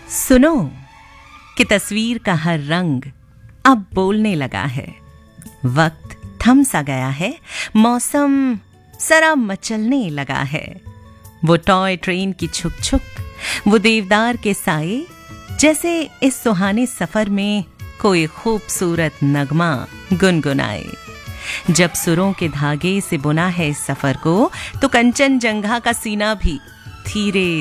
सुनो कि तस्वीर का हर रंग अब बोलने लगा है। वक्त थम सा गया है, मौसम जरा मचलने लगा है। वो टॉय ट्रेन की छुक छुक, वो देवदार के साए, जैसे इस सुहाने सफर में कोई खूबसूरत नगमा गुनगुनाए। जब सुरों के धागे से बुना है इस सफर को, तो कंचनजंघा का सीना भी धीरे